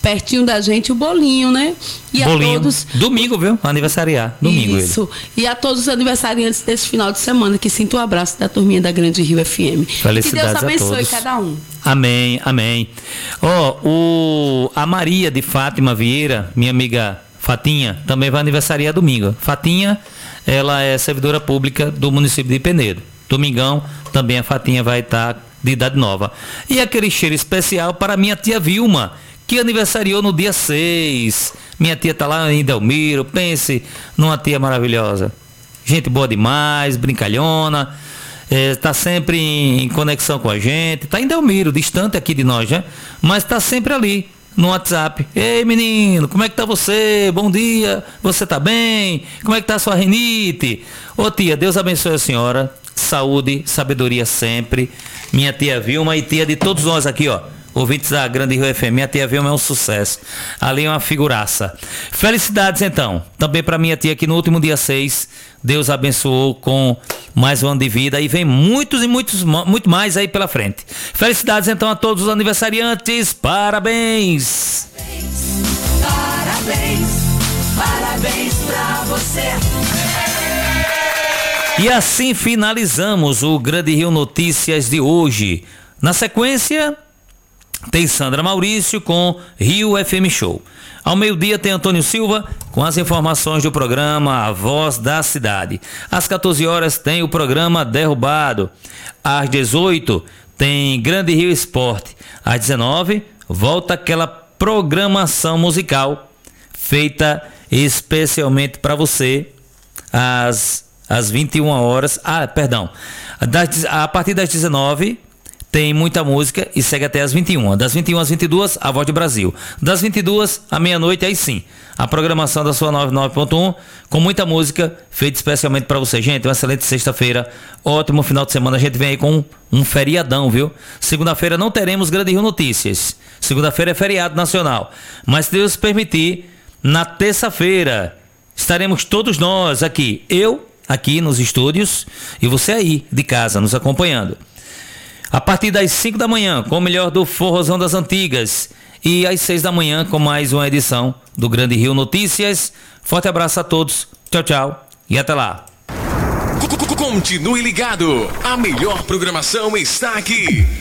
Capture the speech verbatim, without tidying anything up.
pertinho da gente o bolinho, né? E Bolinho. a todos... Domingo, viu? Aniversariar. Domingo Isso. ele. E a todos os aniversariantes desse final de semana, que sinto o abraço da turminha da Grande Rio F M. Felicidades que Deus abençoe a todos. cada um. Amém, amém. Ó, o a Maria de Fátima Vieira, minha amiga Fatinha, também vai aniversariar domingo. Fatinha, ela é servidora pública do município de Penedo. Domingão, também a Fatinha vai estar de idade nova. E aquele cheiro especial para minha tia Vilma, que aniversariou no dia seis. Minha tia tá lá em Delmiro, pense numa tia maravilhosa. Gente boa demais, brincalhona, é, tá sempre em, em conexão com a gente, tá em Delmiro, distante aqui de nós, né? Mas tá sempre ali, no WhatsApp. Ei, menino, como é que tá você? Bom dia, você tá bem? Como é que tá a sua rinite? Ô tia, Deus abençoe a senhora, saúde, sabedoria sempre. Minha tia Vilma e tia de todos nós aqui, ó, ouvintes da Grande Rio F M. Minha tia Vilma é um sucesso. Ali é uma figuraça. Felicidades, então. Também para minha tia que no último dia seis, Deus abençoou com mais um ano de vida. E vem muitos e muitos, muito mais aí pela frente. Felicidades, então, a todos os aniversariantes. Parabéns. Parabéns. Parabéns pra você. E assim finalizamos o Grande Rio Notícias de hoje. Na sequência, tem Sandra Maurício com Rio F M Show. Ao meio-dia tem Antônio Silva com as informações do programa A Voz da Cidade. Às quatorze horas tem o programa Derrubado. Às dezoito tem Grande Rio Esporte. Às dezenove volta aquela programação musical feita especialmente para você às, às vinte e uma horas. Ah, perdão. Das, a partir das dezenove tem muita música e segue até as vinte e uma. Das vinte e uma às vinte e duas, a Voz do Brasil. Das vinte e duas à meia-noite, aí sim, a programação da sua noventa e nove ponto um, com muita música, feita especialmente para você. Gente, uma excelente sexta-feira, ótimo final de semana. A gente vem aí com um, um feriadão, viu? Segunda-feira não teremos Grande Rio Notícias. Segunda-feira é feriado nacional. Mas se Deus permitir, na terça-feira, estaremos todos nós aqui. Eu, aqui nos estúdios, e você aí, de casa, nos acompanhando. A partir das cinco da manhã, com o melhor do Forrozão das Antigas. E às seis da manhã, com mais uma edição do Grande Rio Notícias. Forte abraço a todos. Tchau, tchau. E até lá. Continue ligado. A melhor programação está aqui.